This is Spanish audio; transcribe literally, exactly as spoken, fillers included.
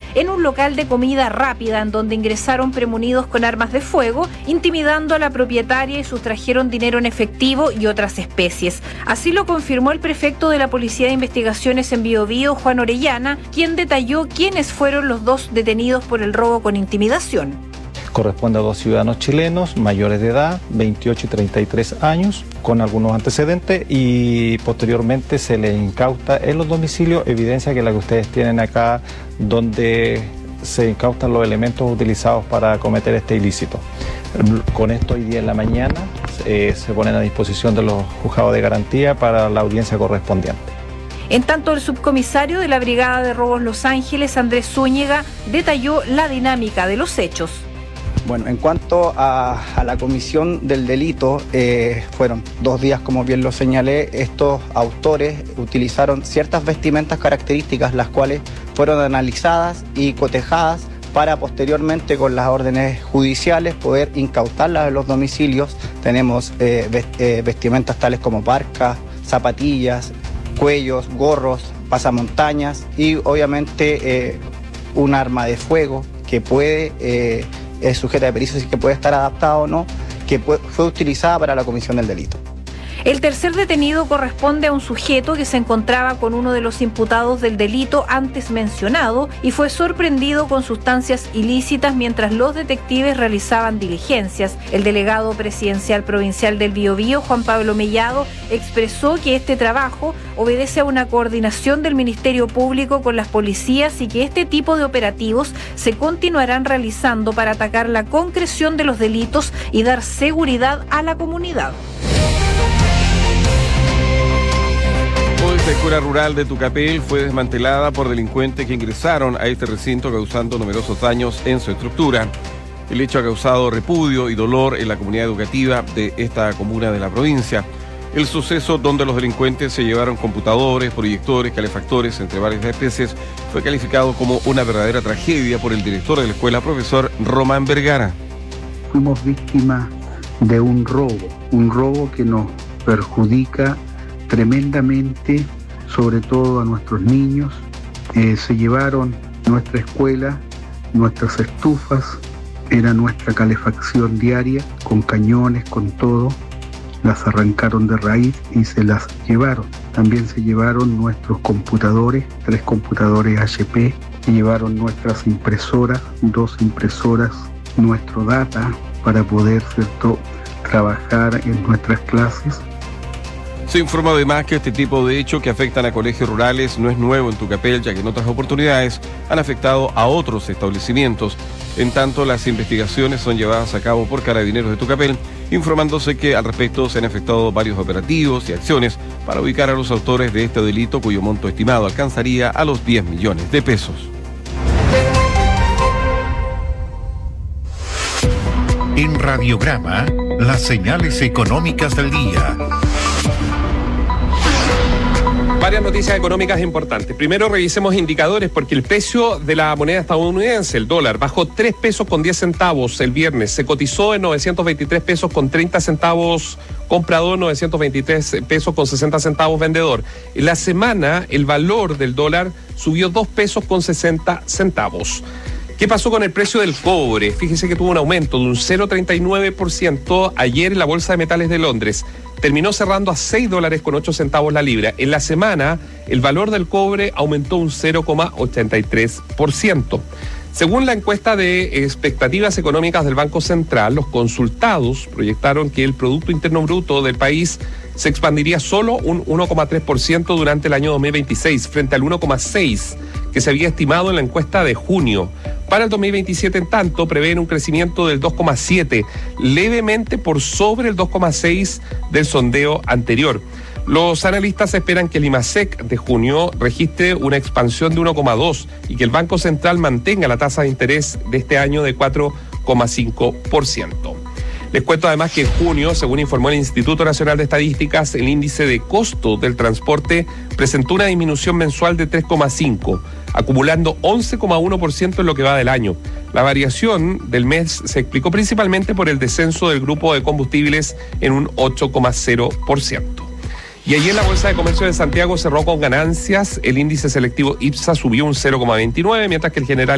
en un local de comida rápida en donde ingresaron premunidos con armas de fuego, intimidando a la propietaria y sustrajeron dinero en efectivo y otras especies. Así lo confirmó el prefecto de la Policía de Investigaciones en Biobío, Juan Orellana, quien detalló quiénes fueron los dos detenidos por el robo con intimidación. Corresponde a dos ciudadanos chilenos mayores de edad, veintiocho y treinta y tres años, con algunos antecedentes, y posteriormente se les incauta en los domicilios evidencia que la que ustedes tienen acá, donde se incautan los elementos utilizados para cometer este ilícito. Con esto, hoy día en la mañana eh, se ponen a disposición de los juzgados de garantía para la audiencia correspondiente. En tanto, el subcomisario de la Brigada de Robos Los Ángeles, Andrés Zúñiga, detalló la dinámica de los hechos. Bueno, en cuanto a, a la comisión del delito, eh, fueron dos días, como bien lo señalé. Estos autores utilizaron ciertas vestimentas características, las cuales fueron analizadas y cotejadas para posteriormente, con las órdenes judiciales, poder incautarlas en los domicilios. Tenemos eh, vest eh, vestimentas tales como parcas, zapatillas, cuellos, gorros, pasamontañas y obviamente eh, un arma de fuego que puede... Eh, es sujeta de pericia, así que puede estar adaptada o no, que fue utilizada para la comisión del delito. El tercer detenido corresponde a un sujeto que se encontraba con uno de los imputados del delito antes mencionado y fue sorprendido con sustancias ilícitas mientras los detectives realizaban diligencias. El delegado presidencial provincial del Biobío, Juan Pablo Mellado, expresó que este trabajo obedece a una coordinación del Ministerio Público con las policías y que este tipo de operativos se continuarán realizando para atacar la concreción de los delitos y dar seguridad a la comunidad. La escuela rural de Tucapel fue desmantelada por delincuentes que ingresaron a este recinto causando numerosos daños en su estructura. El hecho ha causado repudio y dolor en la comunidad educativa de esta comuna de la provincia. El suceso, donde los delincuentes se llevaron computadores, proyectores, calefactores, entre varias especies, fue calificado como una verdadera tragedia por el director de la escuela, profesor Román Vergara. Fuimos víctimas de un robo, un robo que nos perjudica tremendamente, sobre todo a nuestros niños. Eh, se llevaron nuestra escuela, nuestras estufas, era nuestra calefacción diaria, con cañones, con todo. Las arrancaron de raíz y se las llevaron. También se llevaron nuestros computadores, tres computadores H P, se llevaron nuestras impresoras, dos impresoras, nuestro data para poder, ¿cierto?, trabajar en nuestras clases. Se informa además que este tipo de hechos que afectan a colegios rurales no es nuevo en Tucapel, ya que en otras oportunidades han afectado a otros establecimientos. En tanto, las investigaciones son llevadas a cabo por Carabineros de Tucapel, informándose que al respecto se han efectuado varios operativos y acciones para ubicar a los autores de este delito, cuyo monto estimado alcanzaría a los diez millones de pesos. En Radiograma, las señales económicas del día. Varias noticias económicas importantes. Primero, revisemos indicadores, porque el precio de la moneda estadounidense, el dólar, bajó tres pesos con diez centavos el viernes. Se cotizó en novecientos veintitrés pesos con treinta centavos comprador, novecientos veintitrés pesos con sesenta centavos vendedor. En la semana, el valor del dólar subió dos pesos con sesenta centavos. ¿Qué pasó con el precio del cobre? Fíjese que tuvo un aumento de un cero coma treinta y nueve por ciento ayer en la Bolsa de Metales de Londres. Terminó cerrando a seis dólares con ocho centavos la libra. En la semana, el valor del cobre aumentó un cero coma ochenta y tres por ciento. Según la encuesta de expectativas económicas del Banco Central, los consultados proyectaron que el Producto Interno Bruto del país se expandiría solo un uno coma tres por ciento durante el año dos mil veintiséis, frente al uno coma seis por ciento que se había estimado en la encuesta de junio. Para el dos mil veintisiete, en tanto, prevén un crecimiento del dos coma siete por ciento, levemente por sobre el dos coma seis por ciento del sondeo anterior. Los analistas esperan que el IMASEC de junio registre una expansión de uno coma dos por ciento y que el Banco Central mantenga la tasa de interés de este año de cuatro coma cinco por ciento. Les cuento además que en junio, según informó el Instituto Nacional de Estadísticas, el índice de costo del transporte presentó una disminución mensual de tres coma cinco, acumulando once coma uno por ciento en lo que va del año. La variación del mes se explicó principalmente por el descenso del grupo de combustibles en un ocho coma cero por ciento. Y ayer la Bolsa de Comercio de Santiago cerró con ganancias. El índice selectivo IPSA subió un cero coma veintinueve, mientras que el general